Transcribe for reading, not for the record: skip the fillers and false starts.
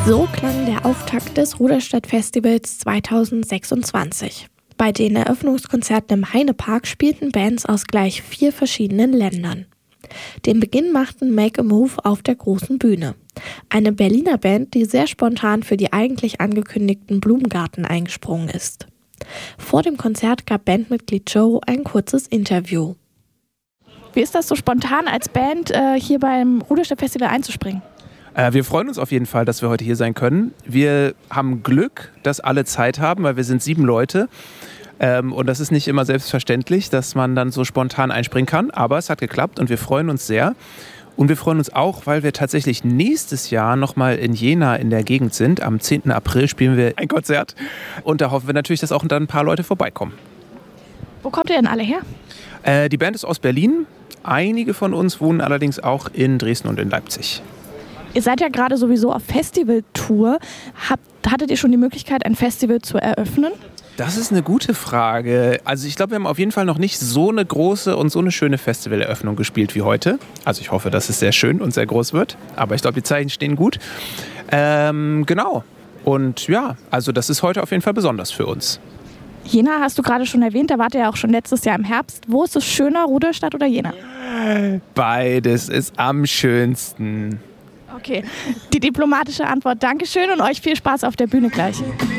So klang der Auftakt des Ruderstadt-Festivals 2026. Bei den Eröffnungskonzerten im Heinepark spielten Bands aus gleich 4 verschiedenen Ländern. Den Beginn machten Make a Move auf der großen Bühne. Eine Berliner Band, die sehr spontan für die eigentlich angekündigten Blumengarten eingesprungen ist. Vor dem Konzert gab Bandmitglied Joe ein kurzes Interview. Wie ist das so spontan als Band hier beim Ruderstadt-Festival einzuspringen? Wir freuen uns auf jeden Fall, dass wir heute hier sein können. Wir haben Glück, dass alle Zeit haben, weil wir sind 7 Leute. Und das ist nicht immer selbstverständlich, dass man dann so spontan einspringen kann. Aber es hat geklappt und wir freuen uns sehr. Und wir freuen uns auch, weil wir tatsächlich nächstes Jahr nochmal in Jena in der Gegend sind. Am 10. April spielen wir ein Konzert. Und da hoffen wir natürlich, dass auch dann ein paar Leute vorbeikommen. Wo kommt ihr denn alle her? Die Band ist aus Berlin. Einige von uns wohnen allerdings auch in Dresden und in Leipzig. Ihr seid ja gerade sowieso auf Festivaltour. Hattet ihr schon die Möglichkeit, ein Festival zu eröffnen? Das ist eine gute Frage. Also ich glaube, wir haben auf jeden Fall noch nicht so eine große und so eine schöne Festivaleröffnung gespielt wie heute. Also ich hoffe, dass es sehr schön und sehr groß wird. Aber ich glaube, die Zeichen stehen gut. Genau. Und ja, also das ist heute auf jeden Fall besonders für uns. Jena hast du gerade schon erwähnt, da wart ihr ja auch schon letztes Jahr im Herbst. Wo ist es schöner, Ruderstadt oder Jena? Beides ist am schönsten. Okay, die diplomatische Antwort. Dankeschön und euch viel Spaß auf der Bühne gleich.